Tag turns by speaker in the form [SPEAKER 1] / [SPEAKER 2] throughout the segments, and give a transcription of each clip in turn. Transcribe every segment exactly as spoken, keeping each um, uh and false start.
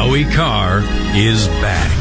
[SPEAKER 1] Howie Carr is back.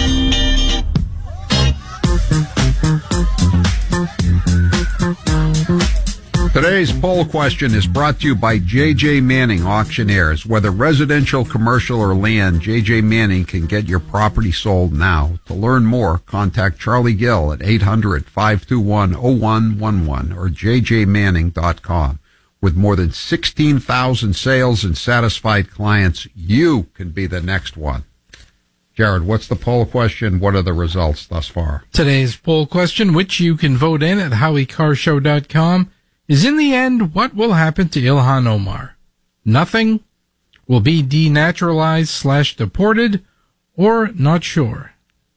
[SPEAKER 2] Today's poll question is brought to you by J J. Manning Auctioneers. Whether residential, commercial, or land, J J. Manning can get your property sold now. To learn more, contact Charlie Gill at eight hundred, five two one, oh one one one or j j manning dot com. With more than sixteen thousand sales and satisfied clients, you can be the next one. Jared, what's the poll question? What are the results thus far?
[SPEAKER 3] Today's poll question, which you can vote in at howie carr show dot com, is in the end, what will happen to Ilhan Omar? Nothing? Will be denaturalized slash deported? Or not sure?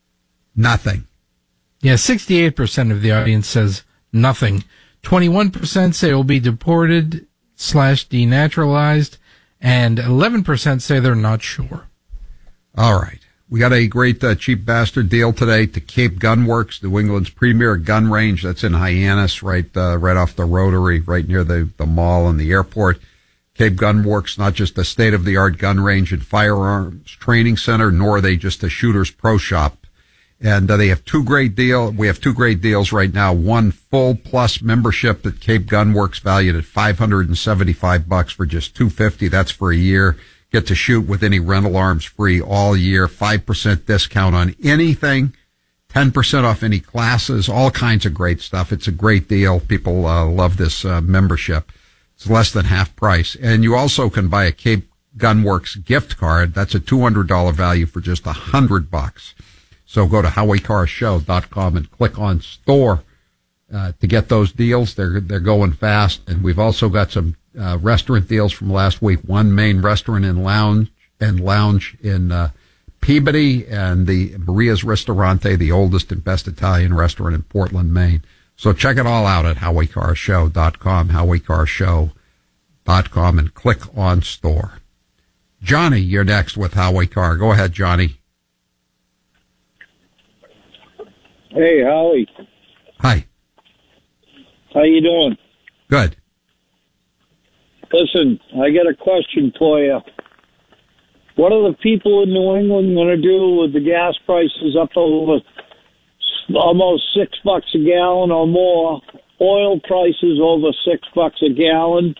[SPEAKER 2] Nothing.
[SPEAKER 3] Yeah, sixty-eight percent of the audience says nothing. twenty-one percent say it will be deported slash denaturalized. And eleven percent say they're not sure.
[SPEAKER 2] All right. We got a great uh, cheap bastard deal today to Cape Gun Works, New England's premier gun range. That's in Hyannis, right uh, right off the Rotary, right near the, the mall and the airport. Cape Gun Works, not just a state-of-the-art gun range and firearms training center, nor are they just a shooter's pro shop. And uh, they have two great deal. We have two great deals right now. One full plus membership at Cape Gun Works, valued at five hundred seventy-five bucks for just two hundred fifty dollars. That's for a year. Get to shoot with any rental arms free all year, five percent discount on anything, ten percent off any classes, all kinds of great stuff. It's a great deal. People uh, love this uh, membership. It's less than half price. And you also can buy a Cape Gunworks gift card. That's a two hundred dollars value for just one hundred bucks. So go to howie carr show dot com and click on store uh, to get those deals. They're they're going fast. And we've also got some Uh, restaurant deals from last week. One main restaurant and lounge and lounge in uh, Peabody, and the Maria's Ristorante, the oldest and best Italian restaurant in Portland, Maine. So check it all out at howie carr show dot com, howie carr show dot com, and click on store. Johnny, you're next with Howie Carr. Go ahead, Johnny.
[SPEAKER 4] Hey, Howie.
[SPEAKER 2] Hi.
[SPEAKER 4] How you doing?
[SPEAKER 2] Good.
[SPEAKER 4] Listen, I got a question for you. What are the people in New England going to do with the gas prices up over almost six bucks a gallon or more, oil prices over six bucks a gallon,